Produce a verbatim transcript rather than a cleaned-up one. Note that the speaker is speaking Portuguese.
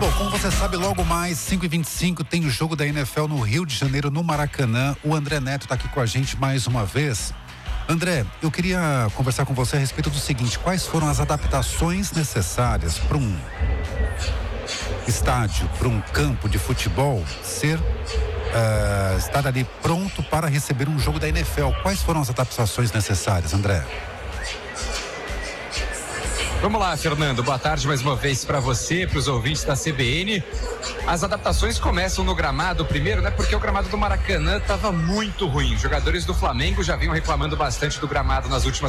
Bom, como você sabe, logo mais, cinco e vinte e cinco, tem o jogo da N F L no Rio de Janeiro, no Maracanã. O André Neto está aqui com a gente mais uma vez. André, eu queria conversar com você a respeito do seguinte: quais foram as adaptações necessárias para um estádio, para um campo de futebol ser, uh, estar ali pronto para receber um jogo da N F L? Quais foram as adaptações necessárias, André? Vamos lá, Fernando. Boa tarde mais uma vez para você, para os ouvintes da C B N. As adaptações começam no gramado primeiro, né? Porque o gramado do Maracanã estava muito ruim. Os jogadores do Flamengo já vinham reclamando bastante do gramado nas últimas